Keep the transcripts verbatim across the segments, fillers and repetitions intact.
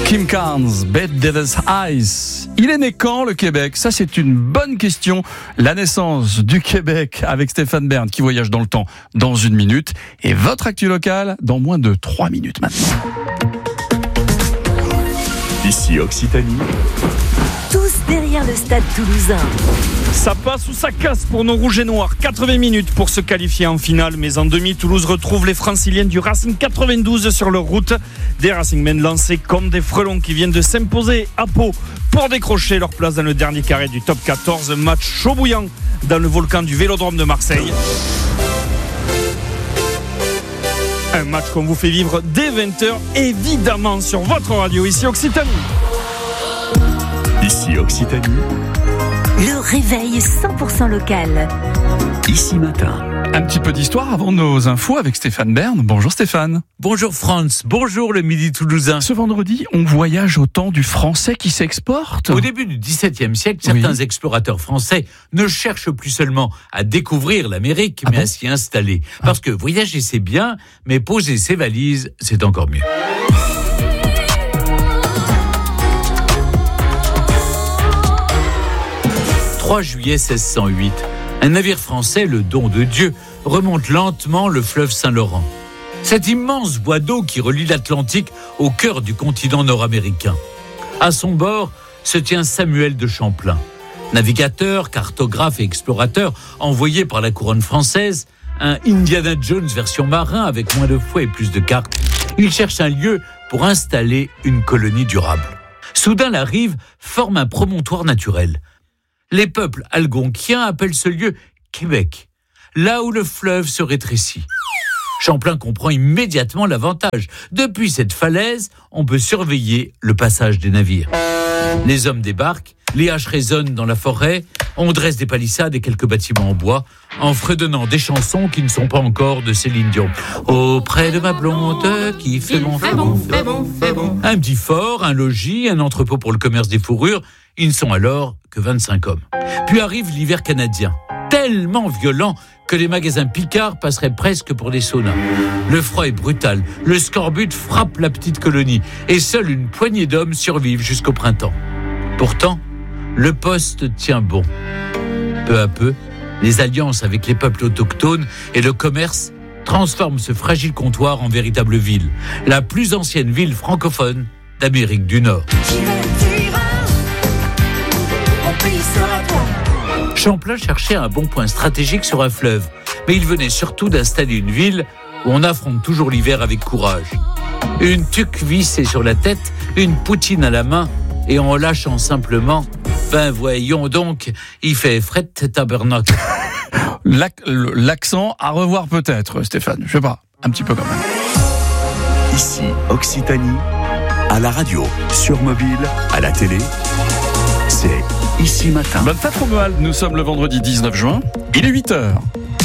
Kim Carnes, Bad Devil's Eyes. Il est né quand, le Québec ? Ça, c'est une bonne question. La naissance du Québec avec Stéphane Bern qui voyage dans le temps dans une minute. Et votre actu locale dans moins de trois minutes maintenant. Ici Occitanie. Tous derrière le stade toulousain. Ça passe ou ça casse pour nos rouges et noirs. quatre-vingts minutes pour se qualifier en finale. Mais en demi, Toulouse retrouve les franciliens du Racing quatre-vingt-douze sur leur route. Des Racingmen lancés comme des frelons qui viennent de s'imposer à Pau pour décrocher leur place dans le dernier carré du top quatorze. Match chaud bouillant dans le volcan du Vélodrome de Marseille. Un match qu'on vous fait vivre dès vingt heures, évidemment sur votre radio, ici Occitanie. Ici Occitanie. Le réveil cent pour cent local. Ici Matin. Un petit peu d'histoire avant nos infos avec Stéphane Bern. Bonjour Stéphane. Bonjour Franz, bonjour le Midi Toulousain. Ce vendredi, on voyage au temps du français qui s'exporte. Au début du dix-septième siècle, certains oui. explorateurs français ne cherchent plus seulement à découvrir l'Amérique, ah mais bon à s'y installer. Ah. Parce que voyager c'est bien, mais poser ses valises, c'est encore mieux. trois juillet seize cent huit, un navire français, le Don de Dieu, remonte lentement le fleuve Saint-Laurent. Cet immense bois d'eau qui relie l'Atlantique au cœur du continent nord-américain. À son bord se tient Samuel de Champlain, navigateur, cartographe et explorateur envoyé par la couronne française, un Indiana Jones version marin avec moins de fouets et plus de cartes. Il cherche un lieu pour installer une colonie durable. Soudain, la rive forme un promontoire naturel. Les peuples algonquiens appellent ce lieu Québec, là où le fleuve se rétrécit. Champlain comprend immédiatement l'avantage. Depuis cette falaise, on peut surveiller le passage des navires. Les hommes débarquent, les haches résonnent dans la forêt, on dresse des palissades et quelques bâtiments en bois, en fredonnant des chansons qui ne sont pas encore de Céline Dion. Auprès de ma blonde qui fait bon, fait bon, fait bon, fait bon. Un petit fort, un logis, un entrepôt pour le commerce des fourrures. Ils ne sont alors que vingt-cinq hommes. Puis arrive l'hiver canadien, tellement violent que les magasins Picard passeraient presque pour des saunas. Le froid est brutal, le scorbut frappe la petite colonie et seule une poignée d'hommes survivent jusqu'au printemps. Pourtant, le poste tient bon. Peu à peu, les alliances avec les peuples autochtones et le commerce transforment ce fragile comptoir en véritable ville, la plus ancienne ville francophone d'Amérique du Nord. Champlain cherchait un bon point stratégique sur un fleuve, mais il venait surtout d'installer une ville où on affronte toujours l'hiver avec courage. Une tuque vissée sur la tête, une poutine à la main, et en lâchant simplement, ben voyons donc, il fait fret tabernacle. L'ac- l'accent à revoir peut-être, Stéphane, je sais pas, un petit peu quand même. Ici Occitanie, à la radio, sur mobile, à la télé, c'est Ici Matin. Bonne fête Romuald, nous sommes le vendredi dix-neuf juin, il est huit heures.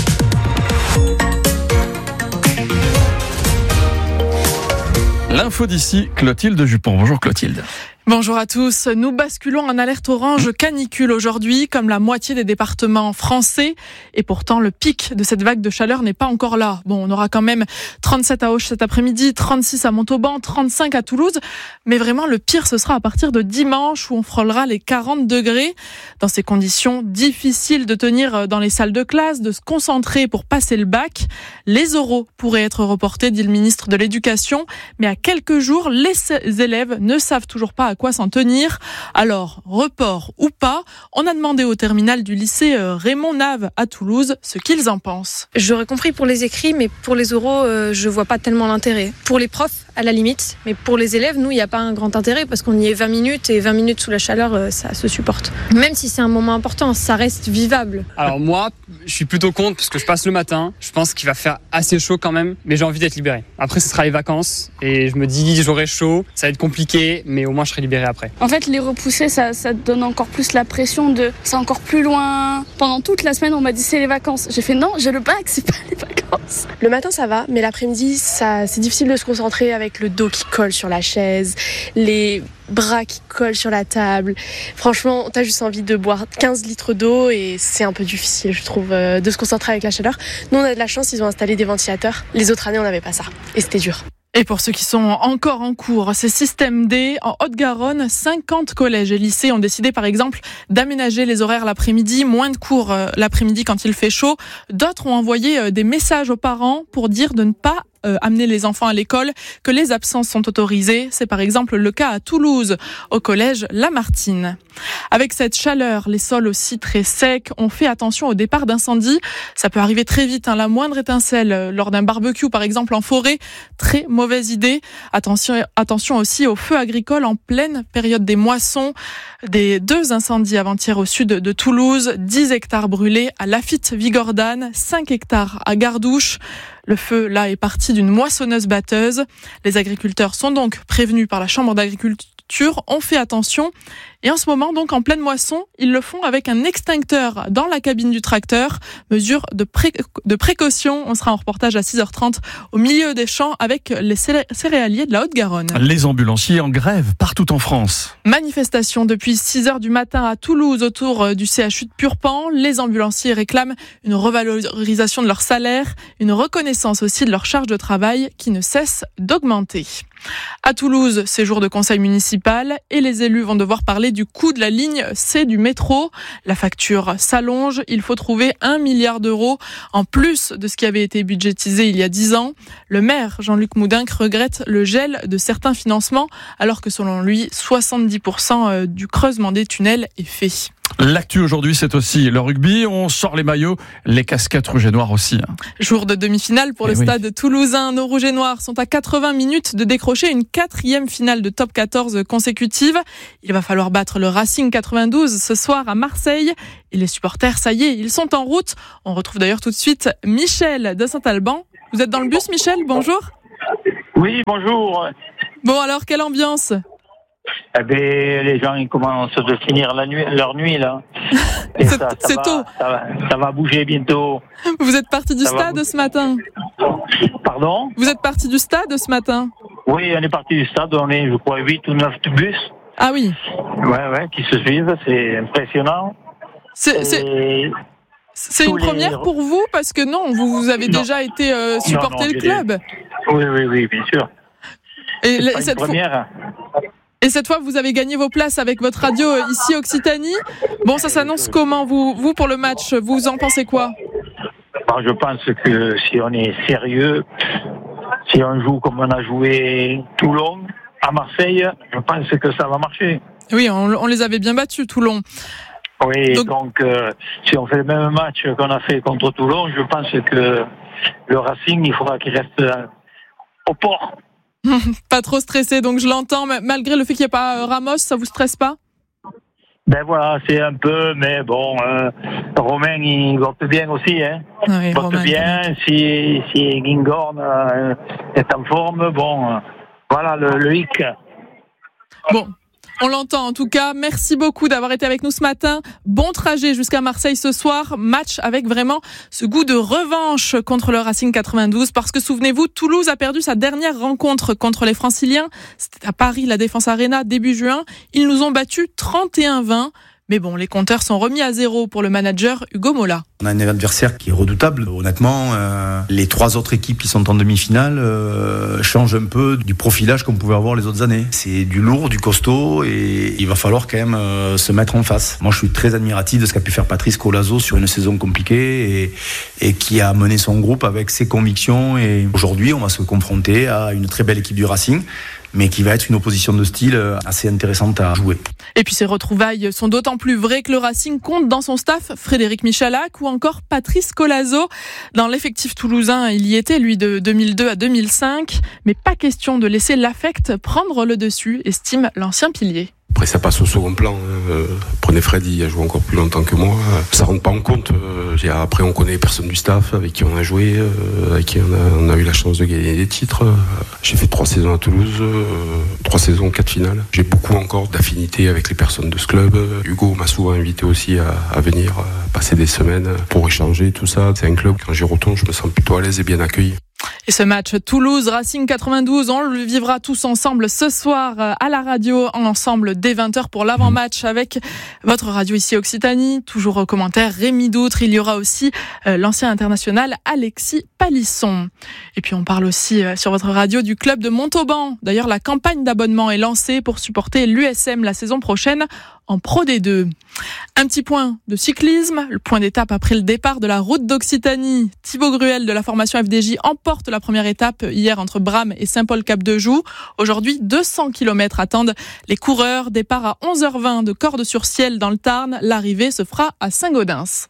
L'info d'ici, Clotilde Jupon. Bonjour Clotilde. Bonjour à tous. Nous basculons en alerte orange canicule aujourd'hui, comme la moitié des départements français. Et pourtant, le pic de cette vague de chaleur n'est pas encore là. Bon, on aura quand même trente-sept à Auch cet après-midi, trente-six à Montauban, trente-cinq à Toulouse. Mais vraiment, le pire, ce sera à partir de dimanche où on frôlera les quarante degrés. Dans ces conditions, difficiles de tenir dans les salles de classe, de se concentrer pour passer le bac. Les oraux pourraient être reportés, dit le ministre de l'Éducation. Mais à quelques jours, les élèves ne savent toujours pas à quoi s'en tenir. Alors, report ou pas, on a demandé au terminal du lycée Raymond Nave à Toulouse ce qu'ils en pensent. J'aurais compris pour les écrits, mais pour les oraux, euh, je vois pas tellement l'intérêt. Pour les profs, à la limite, mais pour les élèves, nous, il n'y a pas un grand intérêt parce qu'on y est vingt minutes et vingt minutes sous la chaleur, euh, ça se supporte. Même si c'est un moment important, ça reste vivable. Alors moi, je suis plutôt contre parce que je passe le matin. Je pense qu'il va faire assez chaud quand même, mais j'ai envie d'être libéré. Après, ce sera les vacances et je me dis j'aurai chaud, ça va être compliqué, mais au moins je serai libéré après. En fait, les repousser, ça, ça donne encore plus la pression de c'est encore plus loin. Pendant toute la semaine, on m'a dit c'est les vacances. J'ai fait non, j'ai le bac, c'est pas les vacances. Le matin, ça va, mais l'après-midi, ça, c'est difficile de se concentrer avec le dos qui colle sur la chaise, les bras qui collent sur la table. Franchement, t'as juste envie de boire quinze litres d'eau et c'est un peu difficile, je trouve, de se concentrer avec la chaleur. Nous, on a de la chance, ils ont installé des ventilateurs. Les autres années, on n'avait pas ça et c'était dur. Et pour ceux qui sont encore en cours, c'est Système D. En Haute-Garonne, cinquante collèges et lycées ont décidé par exemple d'aménager les horaires l'après-midi, moins de cours l'après-midi quand il fait chaud. D'autres ont envoyé des messages aux parents pour dire de ne pas Euh, amener les enfants à l'école, que les absences sont autorisées. C'est par exemple le cas à Toulouse, au collège Lamartine. Avec cette chaleur, les sols aussi très secs, on fait attention au départ d'incendie. Ça peut arriver très vite, hein. La moindre étincelle lors d'un barbecue, par exemple en forêt, très mauvaise idée. Attention, attention aussi aux feux agricoles en pleine période des moissons. Des deux incendies avant-hier au sud de Toulouse, dix hectares brûlés à Lafitte-Vigordane, cinq hectares à Gardouche. Le feu, là, est parti d'une moissonneuse-batteuse. Les agriculteurs sont donc prévenus par la Chambre d'agriculture, ont fait attention. Et en ce moment, donc, en pleine moisson, ils le font avec un extincteur dans la cabine du tracteur. Mesure de, pré- de précaution. On sera en reportage à six heures trente au milieu des champs avec les céré- céréaliers de la Haute-Garonne. Les ambulanciers en grève partout en France. Manifestation depuis six heures du matin à Toulouse autour du C H U de Purpan. Les ambulanciers réclament une revalorisation de leur salaire, une reconnaissance aussi de leur charge de travail qui ne cesse d'augmenter. À Toulouse, c'est jour de conseil municipal et les élus vont devoir parler du coût de la ligne C du métro. La facture s'allonge, il faut trouver un milliard d'euros en plus de ce qui avait été budgétisé il y a dix ans. Le maire Jean-Luc Moudinque regrette le gel de certains financements alors que selon lui, soixante-dix pour cent du creusement des tunnels est fait. L'actu aujourd'hui, c'est aussi le rugby. On sort les maillots, les casquettes rouges et noires aussi. Jour de demi-finale pour et le oui. stade toulousain. Nos rouges et noirs sont à quatre-vingts minutes de décrocher une quatrième finale de top quatorze consécutive. Il va falloir battre le Racing quatre-vingt-douze ce soir à Marseille. Et les supporters, ça y est, ils sont en route. On retrouve d'ailleurs tout de suite Michel de Saint-Alban. Vous êtes dans le bus, Michel? Bonjour. Oui, bonjour. Bon, alors, quelle ambiance? Eh ben, les gens ils commencent de finir la nuit, leur nuit là. Et c'est ça, ça c'est va, tôt. Ça va, ça va bouger bientôt. Vous êtes parti du Ça va stade ce matin? Pardon? Vous êtes parti du stade ce matin? Oui, on est parti du stade. On est, je crois, huit ou neuf bus. Ah oui. Ouais, ouais, qui se suivent. C'est impressionnant. C'est, c'est, Et c'est tous une première les- pour vous parce que non, vous, vous avez Non. déjà été euh, supporter Non, non, le j'ai club. Oui, oui, oui, bien sûr. Et, C'est la- pas une cette fois, première. et cette fois, vous avez gagné vos places avec votre radio euh, ici Occitanie. Bon, ça s'annonce comment vous, vous pour le match? Vous en pensez quoi? Alors, je pense que si on est sérieux, si on joue comme on a joué Toulon à Marseille, je pense que ça va marcher. Oui, on, on les avait bien battus, Toulon. Oui, Donc- donc, euh, si on fait le même match qu'on a fait contre Toulon, je pense que le Racing, il faudra qu'il reste euh, au port. Pas trop stressé, donc je l'entends. mais Malgré le fait qu'il n'y ait pas euh, Ramos, ça vous stresse pas? Ben voilà, c'est un peu, mais bon, euh, Romain, il vote bien aussi, hein. Oui, Il vote Romain, bien, si, si Guingorn euh, est en forme, bon, euh, voilà le, le hic. Bon, on l'entend en tout cas. Merci beaucoup d'avoir été avec nous ce matin. Bon trajet jusqu'à Marseille ce soir. Match avec vraiment ce goût de revanche contre le Racing quatre-vingt-douze. Parce que souvenez-vous, Toulouse a perdu sa dernière rencontre contre les Franciliens. C'était à Paris, la Défense Arena, début juin. Ils nous ont battus trente et un vingt. Mais bon, les compteurs sont remis à zéro pour le manager Hugo Mola. On a un adversaire qui est redoutable. Honnêtement, euh, les trois autres équipes qui sont en demi-finale euh, changent un peu du profilage qu'on pouvait avoir les autres années. C'est du lourd, du costaud, et il va falloir quand même euh, se mettre en face. Moi, je suis très admiratif de ce qu'a pu faire Patrice Colazo sur une saison compliquée et, et qui a mené son groupe avec ses convictions. Et aujourd'hui, on va se confronter à une très belle équipe du Racing, mais qui va être une opposition de style assez intéressante à jouer. Et puis ces retrouvailles sont d'autant plus vraies que le Racing compte dans son staff Frédéric Michalak ou encore Patrice Colazo. Dans l'effectif toulousain, il y était lui de deux mille deux à deux mille cinq, mais pas question de laisser l'affect prendre le dessus, estime l'ancien pilier. Après, ça passe au second plan. Euh, prenez Fred, il a joué encore plus longtemps que moi. Ça rentre pas en compte. Euh, après, on connaît les personnes du staff avec qui on a joué, euh, avec qui on a, on a eu la chance de gagner des titres. J'ai fait trois saisons à Toulouse, euh, trois saisons, quatre finales. J'ai beaucoup encore d'affinités avec les personnes de ce club. Hugo m'a souvent invité aussi à, à venir euh, passer des semaines pour échanger, tout ça. C'est un club, quand j'y retourne, je me sens plutôt à l'aise et bien accueilli. Et ce match Toulouse-Racing quatre-vingt-douze, on le vivra tous ensemble ce soir à la radio, ensemble dès vingt heures pour l'avant-match avec votre radio ici Occitanie. Toujours aux commentaires Rémi Doutre, il y aura aussi euh, l'ancien international Alexis Palisson. Et puis on parle aussi euh, sur votre radio du club de Montauban. D'ailleurs, la campagne d'abonnement est lancée pour supporter l'U S M la saison prochaine en Pro D deux. Un petit point de cyclisme, le point d'étape après le départ de la route d'Occitanie. Thibaut Gruel de la formation F D J emporte la première étape hier entre Bram et Saint-Paul-Cap-de-Joux. Aujourd'hui, deux cents kilomètres attendent les coureurs. Départ à onze heures vingt de Cordes-sur-Ciel dans le Tarn. L'arrivée se fera à Saint-Gaudens.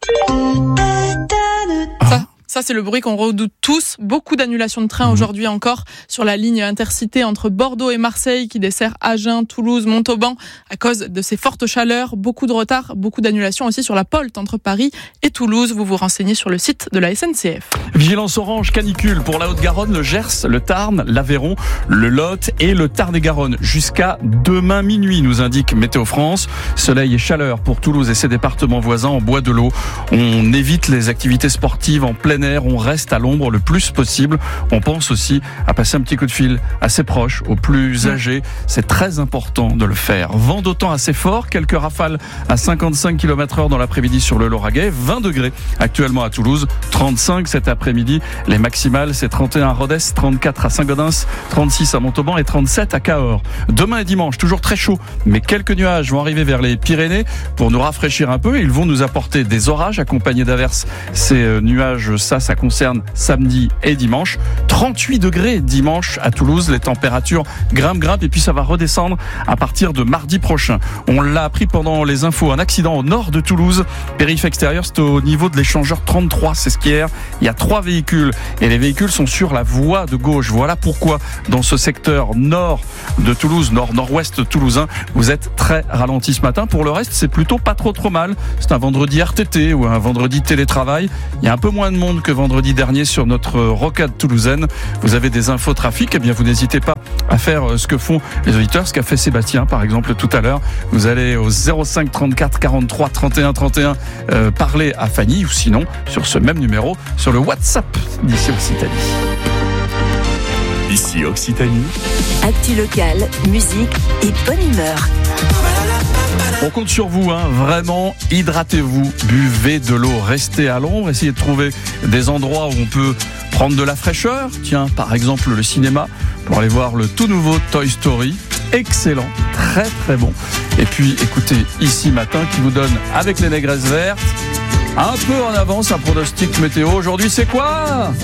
Ça, Ça, c'est le bruit qu'on redoute tous. Beaucoup d'annulations de trains aujourd'hui encore sur la ligne intercité entre Bordeaux et Marseille qui dessert Agen, Toulouse, Montauban à cause de ces fortes chaleurs. Beaucoup de retard, beaucoup d'annulations aussi sur la Polte entre Paris et Toulouse. Vous vous renseignez sur le site de la S N C F. Vigilance orange canicule pour la Haute-Garonne, le Gers, le Tarn, l'Aveyron, le Lot et le Tarn-et-Garonne. Jusqu'à demain minuit, nous indique Météo France. Soleil et chaleur pour Toulouse et ses départements voisins en bois de l'eau. On évite les activités sportives en plein air. On reste à l'ombre le plus possible. On pense aussi à passer un petit coup de fil à ses proches, aux plus âgés. C'est très important de le faire. Vent d'autant assez fort, quelques rafales à cinquante-cinq kilomètres heure dans l'après-midi sur le Lauragais. vingt degrés actuellement à Toulouse, trente-cinq cet après-midi. Les maximales, c'est trente et un à Rodez, trente-quatre à Saint-Gaudens, trente-six à Montauban et trente-sept à Cahors. Demain et dimanche, toujours très chaud, mais quelques nuages vont arriver vers les Pyrénées pour nous rafraîchir un peu. Ils vont nous apporter des orages accompagnés d'averses. Ces nuages, ça, ça concerne samedi et dimanche. trente-huit degrés dimanche à Toulouse. Les températures grimpent, grimpent et puis ça va redescendre à partir de mardi prochain. On l'a appris pendant les infos. Un accident au nord de Toulouse. Périph' extérieur, c'est au niveau de l'échangeur trente-trois. C'est ce qu'hier. Il y a trois véhicules et les véhicules sont sur la voie de gauche. Voilà pourquoi dans ce secteur nord de Toulouse, nord-nord-ouest toulousain, vous êtes très ralenti ce matin. Pour le reste, c'est plutôt pas trop trop mal. C'est un vendredi R T T ou un vendredi télétravail. Il y a un peu moins de monde que vendredi dernier sur notre rocade toulousaine. Vous avez des infos trafic, eh bien vous n'hésitez pas à faire ce que font les auditeurs, ce qu'a fait Sébastien par exemple tout à l'heure. Vous allez au zéro cinq trente-quatre quarante-trois trente et un trente et un euh, parler à Fanny ou sinon sur ce même numéro sur le WhatsApp d'ici Occitanie. Ici Occitanie. Actu locale, musique et bonne humeur. On compte sur vous, hein. Vraiment, hydratez-vous, buvez de l'eau, restez à l'ombre, essayez de trouver des endroits où on peut prendre de la fraîcheur. Tiens, par exemple le cinéma, pour aller voir le tout nouveau Toy Story. Excellent, très très bon. Et puis écoutez, ici matin qui vous donne avec les négresses vertes, un peu en avance un pronostic météo. Aujourd'hui c'est quoi ?